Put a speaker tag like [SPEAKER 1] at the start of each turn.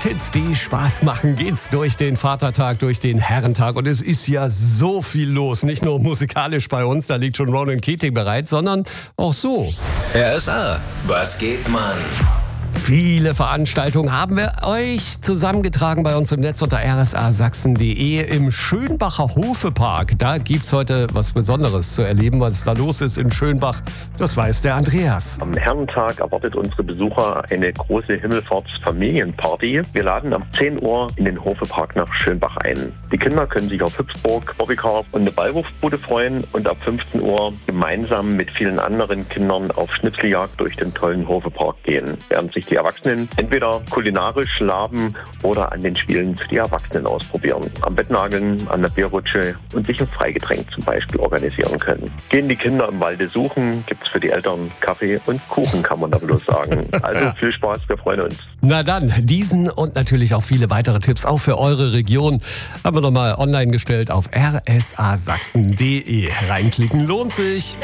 [SPEAKER 1] Hits, die Spaß machen, geht's durch den Vatertag, durch den Herrentag. Und es ist ja so viel los. Nicht nur musikalisch bei uns, da liegt schon Ronan Keating bereit, sondern auch so.
[SPEAKER 2] RSA, was geht, Mann?
[SPEAKER 1] Viele Veranstaltungen haben wir euch zusammengetragen bei uns im Netz unter rsasachsen.de im Schönbacher Hofepark. Da gibt's heute was Besonderes zu erleben, was da los ist in Schönbach. Das weiß der Andreas.
[SPEAKER 3] Am Herrentag erwartet unsere Besucher eine große Himmelfahrtsfamilienparty. Wir laden um 10 Uhr in den Hofepark nach Schönbach ein. Die Kinder können sich auf Hüpfburg, Bobbycar und eine Ballwurfbude freuen und ab 15 Uhr gemeinsam mit vielen anderen Kindern auf Schnitzeljagd durch den tollen Hofepark gehen, während sich die Erwachsenen entweder kulinarisch laben oder an den Spielen für die Erwachsenen ausprobieren. Am Bettnageln, an der Bierrutsche und sich ein Freigetränk zum Beispiel organisieren können. Gehen die Kinder im Walde suchen, gibt's für die Eltern Kaffee und Kuchen, kann man da bloß sagen. Also viel Spaß, wir freuen uns.
[SPEAKER 1] Na dann, diesen und natürlich auch viele weitere Tipps auch für eure Region haben wir nochmal online gestellt auf rsasachsen.de. Reinklicken lohnt sich.